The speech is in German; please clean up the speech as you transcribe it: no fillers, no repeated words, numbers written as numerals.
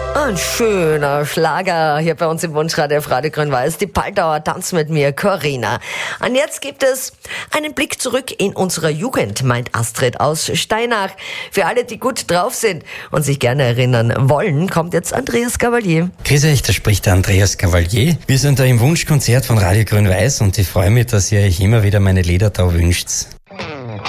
Ein schöner Schlager hier bei uns im Wunschradio auf Radio Grün-Weiß. Die Paldauer tanzt mit mir, Corinna. Und jetzt gibt es einen Blick zurück in unsere Jugend, meint Astrid aus Steinach. Für alle, die gut drauf sind und sich gerne erinnern wollen, kommt jetzt Andreas Cavalier. Grüß euch, da spricht der Andreas Cavalier. Wir sind da im Wunschkonzert von Radio Grün-Weiß und ich freue mich, dass ihr euch immer wieder meine Lieder da wünscht.